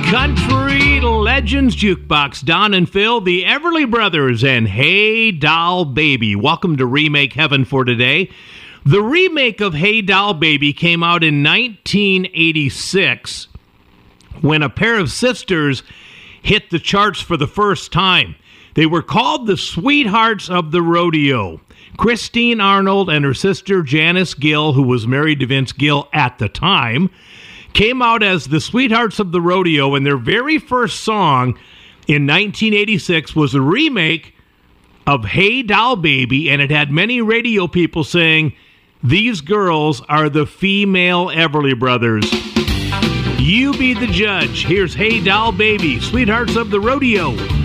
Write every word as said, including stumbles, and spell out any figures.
Country Legends Jukebox, Don and Phil, the Everly Brothers, and Hey Doll Baby. Welcome to Remake Heaven for today. The remake of Hey Doll Baby came out in nineteen eighty-six when a pair of sisters hit the charts for the first time. They were called the Sweethearts of the Rodeo. Christine Arnold and her sister Janice Gill, who was married to Vince Gill at the time, came out as the Sweethearts of the Rodeo, and their very first song in nineteen eighty-six was a remake of Hey Doll Baby, and it had many radio people saying, "These girls are the female Everly Brothers." You be the judge. Here's Hey Doll Baby, Sweethearts of the Rodeo.